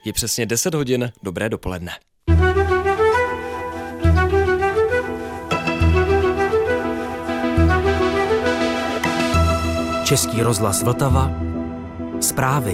Je přesně 10 hodin, dobré dopoledne. Český rozhlas Vltava. Zprávy.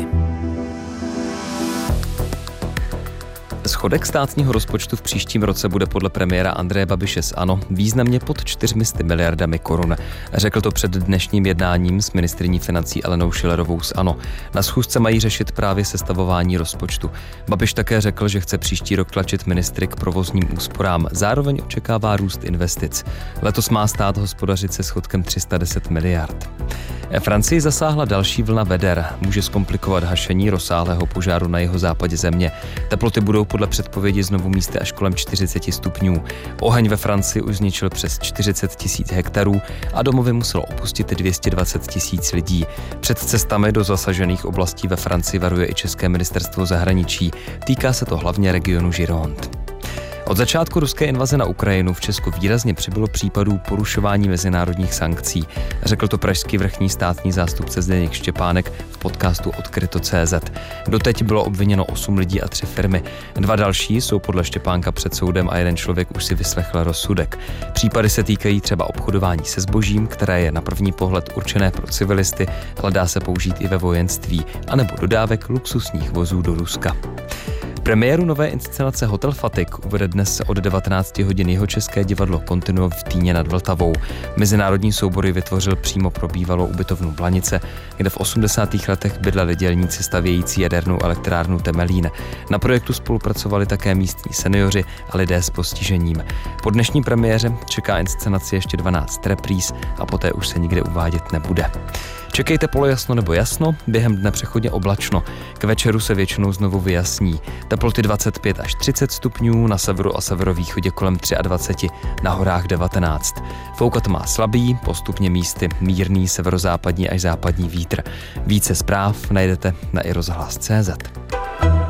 Schodek státního rozpočtu v příštím roce bude podle premiéra Andreje Babiše z ANO významně pod 400 miliardami korun. Řekl to před dnešním jednáním s ministryní financí Alenou Schillerovou z ANO. Na schůzce mají řešit právě sestavování rozpočtu. Babiš také řekl, že chce příští rok tlačit ministry k provozním úsporám. Zároveň očekává růst investic. Letos má stát hospodařit se schodkem 310 miliard. Francii zasáhla další vlna veder. Může zkomplikovat hašení rozsáhlého požáru na jihozápadě země. Teploty budou podle předpovědi znovu místy až kolem 40 stupňů. Oheň ve Francii už zničil přes 40 000 hektarů a domovy muselo opustit 220 000 lidí. Před cestami do zasažených oblastí ve Francii varuje i České ministerstvo zahraničí. Týká se to hlavně regionu Gironde. Od začátku ruské invaze na Ukrajinu v Česku výrazně přibylo případů porušování mezinárodních sankcí. Řekl to pražský vrchní státní zástupce Zdeněk Štěpánek v podcastu Odkryto.cz. Doteď bylo obviněno 8 lidí a 3 firmy. 2 další jsou podle Štěpánka před soudem a 1 člověk už si vyslechl rozsudek. Případy se týkají třeba obchodování se zbožím, které je na první pohled určené pro civilisty, ale dá se použít i ve vojenství, anebo dodávek luxusních vozů do Ruska. Premiéru nové inscenace Hotel Fatik uvede dnes od 19 hodin jihočeské divadlo Continuum v Týně nad Vltavou. Mezinárodní soubory vytvořil přímo pro bývalou ubytovnu Blanice, kde v 80. letech bydleli dělníci stavějící jadernou elektrárnu Temelín. Na projektu spolupracovali také místní seniori a lidé s postižením. Po dnešní premiéře čeká inscenaci ještě 12 repríz a poté už se nikde uvádět nebude. Čekejte polojasno nebo jasno, během dne přechodně oblačno. K večeru se většinou znovu vyjasní. Teploty 25 až 30 stupňů, na severu a severovýchodě kolem 23, na horách 19. Foukat má slabý, postupně místy mírný severozápadní až západní vítr. Více zpráv najdete na iRozhlas.cz.